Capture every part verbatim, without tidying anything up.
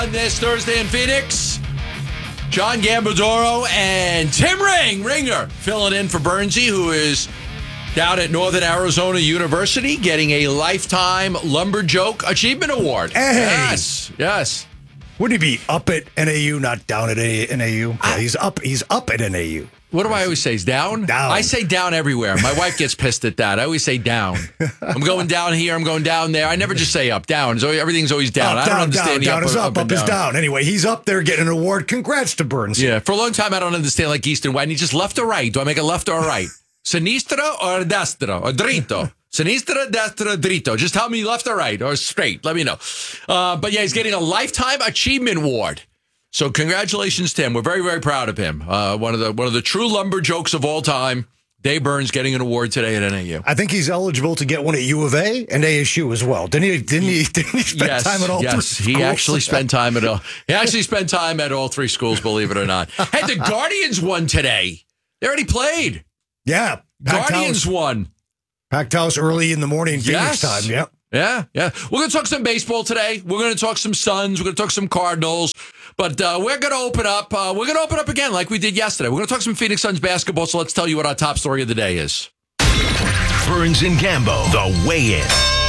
On this Thursday in Phoenix, John Gambadoro and Tim Ring, Ringer, filling in for Bernsey, who is down at Northern Arizona University getting a Lifetime Lumberjoke Achievement Award. Hey. Yes, yes. Wouldn't he be up at N A U, not down at N A U? Yeah, he's up. He's up at N A U. What do I always say? Is down? Down. I say down everywhere. My wife gets pissed at that. I always say down. I'm going down here. I'm going down there. I never just say up, down. So everything's always down. Up, I don't down, understand down, the down is up, up, up is down. Anyway, he's up there getting an award. Congrats to Burns. Yeah, for a long time I don't understand like East and West. Just left or right? Do I make a left or a right? Sinistra or destra or drito? Sinistra, destra, drito. Just tell me left or right or straight. Let me know. Uh, but yeah, he's getting a Lifetime Achievement Award. So congratulations to him. We're very, very proud of him. Uh, one of the one of the true lumber jokes of all time. Dave Burns getting an award today at N A U. I think he's eligible to get one at U of A and A S U as well. Didn't he? Didn't he? Didn't he spend yes, time at all yes. three schools? He actually spent time at all. He actually spent time at all three schools. Believe it or not. Hey, the Guardians won today. They already played. Yeah, Guardians house. won. Packed house early in the morning, Phoenix Yes. time. Yeah. Yeah, yeah. We're going to talk some baseball today. We're going to talk some Suns. We're going to talk some Cardinals. But uh, we're going to open up. Uh, we're going to open up again like we did yesterday. We're going to talk some Phoenix Suns basketball. So let's tell you what our top story of the day is. Burns and Gambo, the weigh-in.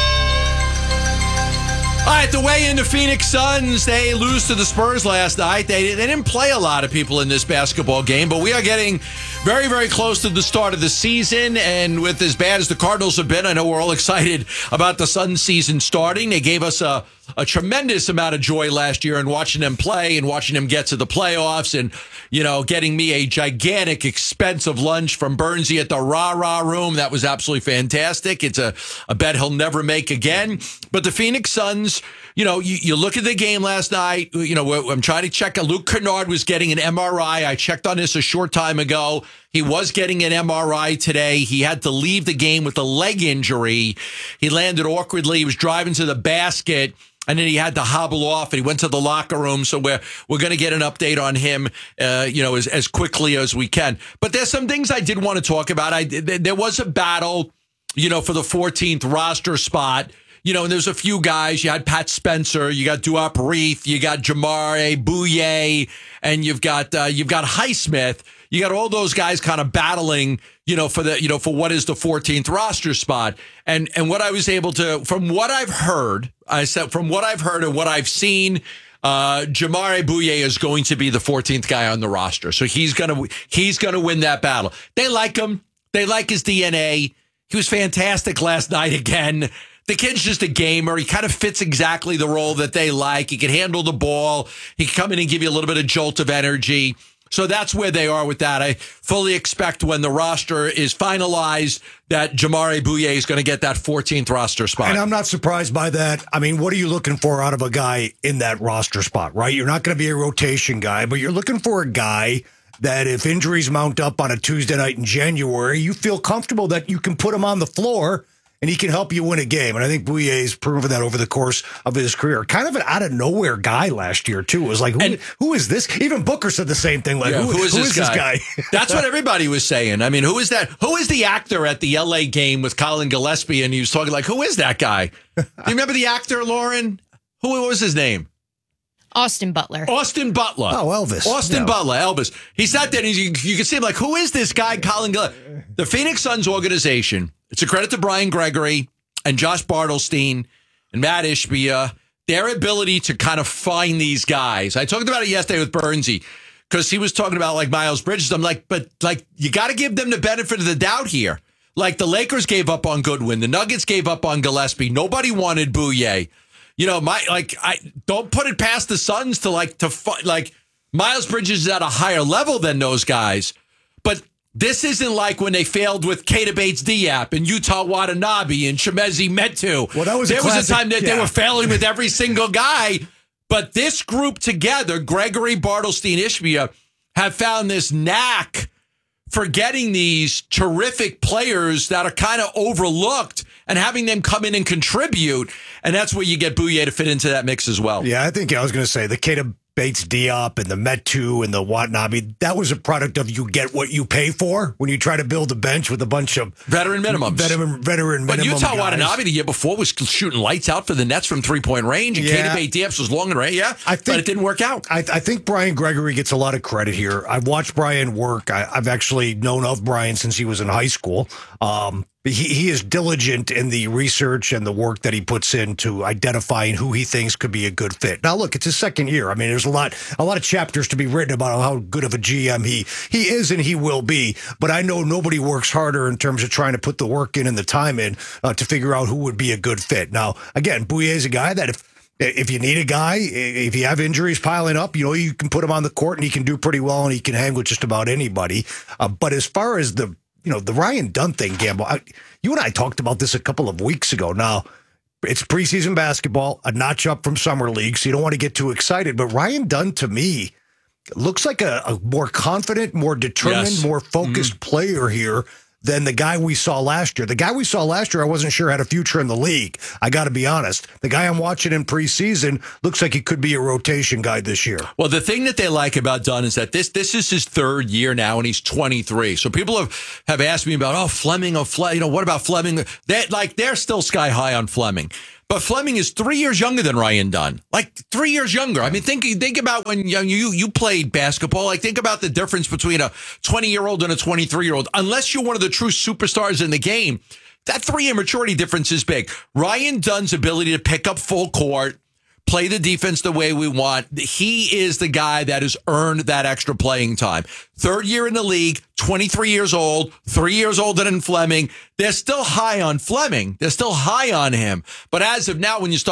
All right, the way into Phoenix Suns, they lose to the Spurs last night. They, they didn't play a lot of people in this basketball game, but we are getting very, very close to the start of the season. And with as bad as the Cardinals have been, I know we're all excited about the Suns season starting. They gave us a, a tremendous amount of joy last year in watching them play and watching them get to the playoffs and, you know, getting me a gigantic, expensive lunch from Bernsey at the Rah Rah Room. That was absolutely fantastic. It's a, a bet he'll never make again. But the Phoenix Suns, you know, you, you look at the game last night, you know, I'm trying to check. Luke Kennard was getting an M R I. I checked on this a short time ago. He was getting an M R I today. He had to leave the game with a leg injury. He landed awkwardly. He was driving to the basket, and then he had to hobble off, and he went to the locker room. So we're we're going to get an update on him, uh, you know, as, as quickly as we can. But there's some things I did want to talk about. I there was a battle, you know, for the fourteenth roster spot. You know, and there's a few guys. You had Pat Spencer, you got Duop Reith, you got Jamare Bouye, and you've got uh, you've got Highsmith. You got all those guys kind of battling, you know, for the you know for what is the fourteenth roster spot. And and what I was able to, from what I've heard, I said from what I've heard and what I've seen, uh, Jamare Bouye is going to be the fourteenth guy on the roster. So he's gonna he's gonna win that battle. They like him. They like his D N A. He was fantastic last night again. The kid's just a gamer. He kind of fits exactly the role that they like. He can handle the ball. He can come in and give you a little bit of jolt of energy. So that's where they are with that. I fully expect when the roster is finalized that Jamare Bouye is going to get that fourteenth roster spot. And I'm not surprised by that. I mean, what are you looking for out of a guy in that roster spot, right? You're not going to be a rotation guy, but you're looking for a guy that if injuries mount up on a Tuesday night in January, you feel comfortable that you can put him on the floor and he can help you win a game. And I think Bouye's proven that over the course of his career. Kind of an out-of-nowhere guy last year, too. It was like, who, and, who is this? Even Booker said the same thing. Like, yeah, who, who is, who this, is guy? this guy? That's what everybody was saying. I mean, who is that? Who is the actor at the L A game with Colin Gillespie? And he was talking like, who is that guy? Do you remember the actor, Lauren? Who what was his name? Austin Butler. Austin Butler. Oh, Elvis. Austin yeah. Butler, Elvis. He sat there and you, you can see him like, who is this guy, Colin Gillespie? The Phoenix Suns organization, it's a credit to Brian Gregory and Josh Bartelstein and Matt Ishbia, their ability to kind of find these guys. I talked about it yesterday with Bernsey because he was talking about like Miles Bridges. I'm like, but like, you got to give them the benefit of the doubt here. Like the Lakers gave up on Goodwin. The Nuggets gave up on Gillespie. Nobody wanted Bouye. You know, my like, I don't put it past the Suns to like, to like Miles Bridges is at a higher level than those guys. But this isn't like when they failed with Keita Bates-Diop and Utah Watanabe and Chimezie Metu. Well, that was a there classic, was a time that yeah. they were failing with every single guy. But this group together, Gregory, Bartelstein, Ishbia, have found this knack for getting these terrific players that are kind of overlooked and having them come in and contribute. And that's where you get Bouye to fit into that mix as well. Yeah, I think I was going to say the Keita Bates Diop and the Metu and the whatnot. I mean, that was a product of you get what you pay for when you try to build a bench with a bunch of veteran minimums. Veteran, veteran but minimum Utah guys. Watanabe the year before was shooting lights out for the Nets from three-point range, and Yeah. Katie Bates was long and range, yeah, I think, but it didn't work out. I, I think Brian Gregory gets a lot of credit here. I've watched Brian work. I, I've actually known of Brian since he was in high school. Um, he, he is diligent in the research and the work that he puts into identifying who he thinks could be a good fit. Now, look, it's his second year. I mean, there's a lot, a lot of chapters to be written about how good of a G M he he is and he will be. But I know nobody works harder in terms of trying to put the work in and the time in uh, to figure out who would be a good fit. Now, again, Bouye is a guy that if If you need a guy, if you have injuries piling up, you know, you can put him on the court and he can do pretty well and he can hang with just about anybody. Uh, but as far as the, you know, the Ryan Dunn thing, Gamble, I, you and I talked about this a couple of weeks ago. Now, it's preseason basketball, a notch up from summer league, so you don't want to get too excited. But Ryan Dunn, to me, looks like a, a more confident, more determined, Yes. more focused mm-hmm. player here than the guy we saw last year. The guy we saw last year, I wasn't sure had a future in the league. I got to be honest. The guy I'm watching in preseason looks like he could be a rotation guy this year. Well, the thing that they like about Dunn is that this this is his third year now, and he's twenty-three. So people have, have asked me about, oh, Fleming, oh, Fle- you know, what about Fleming? They, like, they're still sky high on Fleming. But Fleming is three years younger than Ryan Dunn. Like, three years younger. I mean, think think about when you you, you played basketball. Like, think about the difference between a twenty-year-old and a twenty-three-year-old. Unless you're one of the true superstars in the game, that three-year maturity difference is big. Ryan Dunn's ability to pick up full court, play the defense the way we want, he is the guy that has earned that extra playing time. Third year in the league, twenty-three years old, three years older than Fleming. They're still high on Fleming. They're still high on him. But as of now, when you start